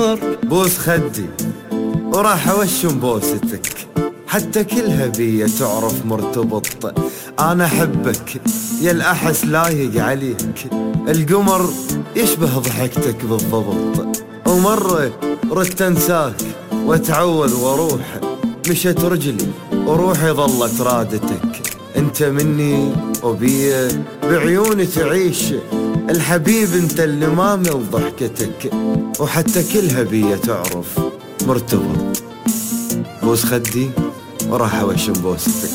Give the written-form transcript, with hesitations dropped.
بوس خدي وراح اوشم بوستك، حتى كلها بيا تعرف مرتبط. انا احبك يا الاحس لايق عليك، القمر يشبه ضحكتك بالضبط. ومرة ردت انساك واتعوذ واروح، مشت رجلي وروحي ظلت رادتك. انت مني وبيا بعيوني تعيش، الحبيب انت اللي مامل ضحكتك، وحتى كلها بيا تعرف مرتبط. بوس خدي وراح اوشم بوستك.